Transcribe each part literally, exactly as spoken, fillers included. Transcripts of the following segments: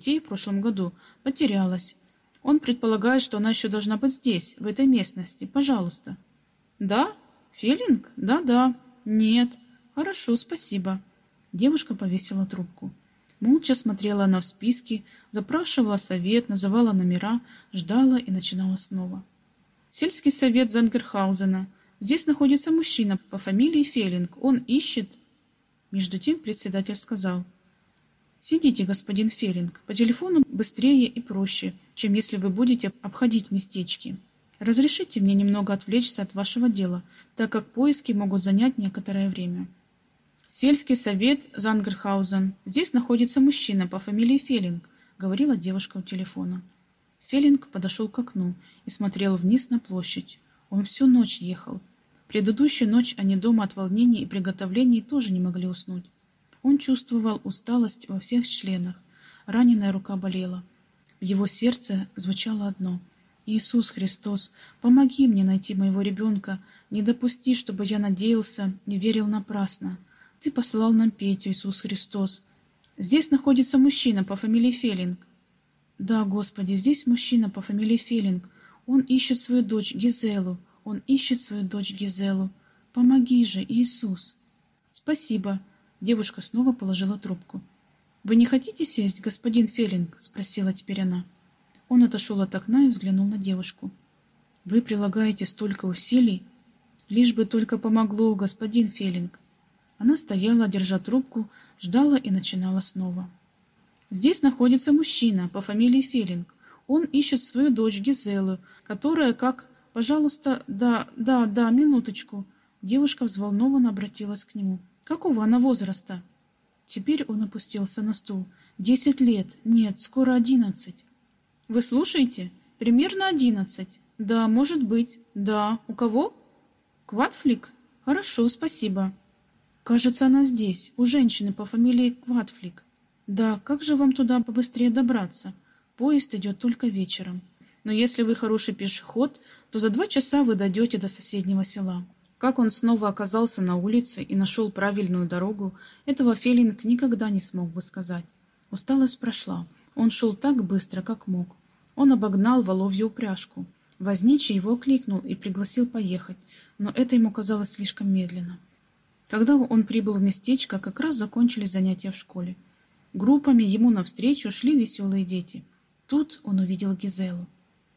детей в прошлом году потерялась. Он предполагает, что она еще должна быть здесь, в этой местности. Пожалуйста». «Да? Феллинг? Да-да. Нет. Хорошо, спасибо». Девушка повесила трубку. Молча смотрела она в списки, запрашивала совет, называла номера, ждала и начинала снова. «Сельский совет Зангерхаузена. Здесь находится мужчина по фамилии Феллинг. Он ищет...» Между тем председатель сказал: «Сидите, господин Феллинг. По телефону быстрее и проще, чем если вы будете обходить местечки. Разрешите мне немного отвлечься от вашего дела, так как поиски могут занять некоторое время». «Сельский совет Зангерхаузен. Здесь находится мужчина по фамилии Феллинг», — говорила девушка у телефона. Феллинг подошел к окну и смотрел вниз на площадь. Он всю ночь ехал. Предыдущую ночь они дома от волнений и приготовлений тоже не могли уснуть. Он чувствовал усталость во всех членах. Раненая рука болела. В его сердце звучало одно: «Иисус Христос, помоги мне найти моего ребенка, не допусти, чтобы я надеялся и верил напрасно. Ты послал нам Петю, Иисус Христос. Здесь находится мужчина по фамилии Феллинг». «Да, Господи, здесь мужчина по фамилии Феллинг. Он ищет свою дочь Гизелу. Он ищет свою дочь Гизелу. Помоги же, Иисус». «Спасибо». Девушка снова положила трубку. «Вы не хотите сесть, господин Феллинг?» — спросила теперь она. Он отошел от окна и взглянул на девушку. «Вы прилагаете столько усилий? Лишь бы только помогло, господин Феллинг». Она стояла, держа трубку, ждала и начинала снова. «Здесь находится мужчина по фамилии Феллинг. Он ищет свою дочь Гизелу, которая как... Пожалуйста, да, да, да, минуточку». Девушка взволнованно обратилась к нему. «Какого она возраста?» Теперь он опустился на стул. «Десять лет. Нет, скоро одиннадцать». «Вы слушаете? Примерно одиннадцать. Да, может быть. Да. У кого?» «Кватфлик? Хорошо, спасибо». «Кажется, она здесь, у женщины по фамилии Кватфлик». «Да, как же вам туда побыстрее добраться? Поезд идет только вечером. Но если вы хороший пешеход, то за два часа вы дойдете до соседнего села». Как он снова оказался на улице и нашел правильную дорогу, этого Феллинг никогда не смог бы сказать. Усталость прошла. Он шел так быстро, как мог. Он обогнал воловью упряжку. Возничий его окликнул и пригласил поехать, но это ему казалось слишком медленно. Когда он прибыл в местечко, как раз закончились занятия в школе. Группами ему навстречу шли веселые дети. Тут он увидел Гизелу.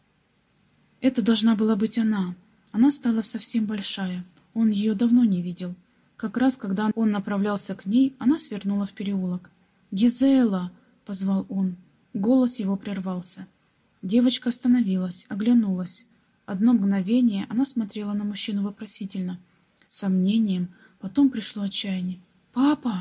Это должна была быть она. Она стала совсем большая. Он ее давно не видел. Как раз, когда он направлялся к ней, она свернула в переулок. «Гизела!» — позвал он. Голос его прервался. Девочка остановилась, оглянулась. Одно мгновение она смотрела на мужчину вопросительно, с сомнением, потом пришло отчаяние. «Папа!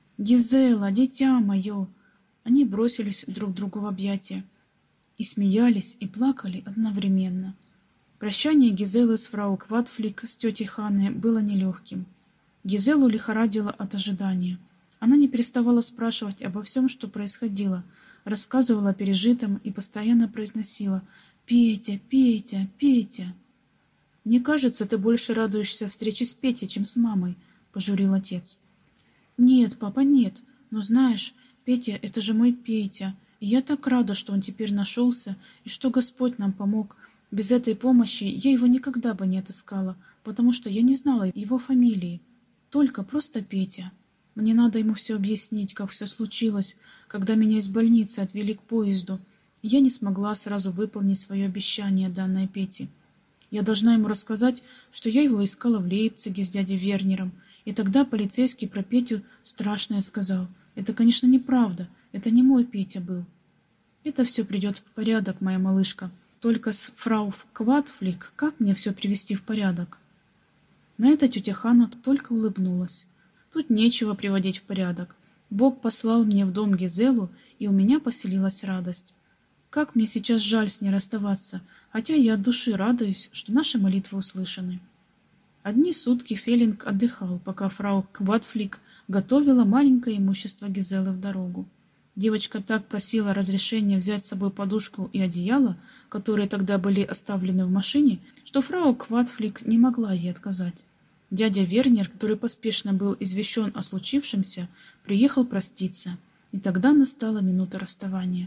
Гизела, дитя мое!» Они бросились друг другу в объятия и смеялись, и плакали одновременно. Прощание Гизелы с фрау Кватфлик с тетей Ханной было нелегким. Гизелу лихорадило от ожидания. Она не переставала спрашивать обо всем, что происходило, рассказывала о пережитом и постоянно произносила: «Петя, Петя, Петя». «Мне кажется, ты больше радуешься встрече с Петей, чем с мамой», — пожурил отец. «Нет, папа, нет. Но знаешь, Петя — это же мой Петя, и я так рада, что он теперь нашелся, и что Господь нам помог. Без этой помощи я его никогда бы не отыскала, потому что я не знала его фамилии. Только просто Петя. Мне надо ему все объяснить, как все случилось, когда меня из больницы отвели к поезду, и я не смогла сразу выполнить свое обещание, данное Пете. Я должна ему рассказать, что я его искала в Лейпциге с дядей Вернером, и тогда полицейский про Петю страшное сказал. Это, конечно, неправда, это не мой Петя был. Это все придет в порядок, моя малышка. Только с фрау Кватфлик как мне все привести в порядок?» На это тетя Ханна только улыбнулась. «Тут нечего приводить в порядок. Бог послал мне в дом Гизелу, и у меня поселилась радость. Как мне сейчас жаль с ней расставаться, хотя я от души радуюсь, что наши молитвы услышаны». Одни сутки Феллинг отдыхал, пока фрау Кватфлик готовила маленькое имущество Гизелы в дорогу. Девочка так просила разрешения взять с собой подушку и одеяло, которые тогда были оставлены в машине, что фрау Кватфлик не могла ей отказать. Дядя Вернер, который поспешно был извещен о случившемся, приехал проститься, и тогда настала минута расставания.